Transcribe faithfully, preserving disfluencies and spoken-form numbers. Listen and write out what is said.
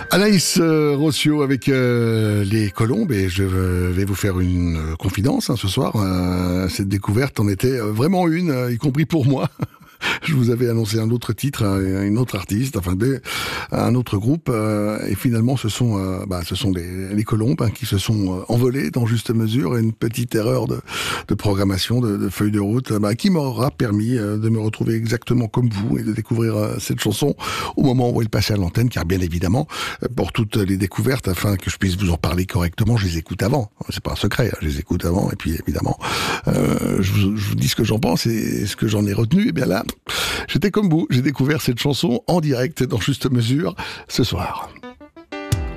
Anaïs euh, Rossio avec euh, les Colombes, et je vais vous faire une euh, confidence hein, ce soir. Euh, cette découverte en était euh, vraiment une, euh, y compris pour moi. Je vous avais annoncé un autre titre, un, une autre artiste, enfin des, un autre groupe, euh, et finalement ce sont, euh, bah, ce sont les, les Colombes hein, qui se sont euh, envolés dans juste mesure, et une petite erreur de, de programmation, de, de feuille de route, bah, qui m'aura permis euh, de me retrouver exactement comme vous et de découvrir euh, cette chanson au moment où elle passait à l'antenne, car bien évidemment, pour toutes les découvertes, afin que je puisse vous en parler correctement, je les écoute avant. C'est pas un secret, hein, je les écoute avant, et puis évidemment, euh, je, vous, je vous dis ce que j'en pense et ce que j'en ai retenu. Et bien là, j'étais comme vous, j'ai découvert cette chanson en direct dans Juste Mesure ce soir.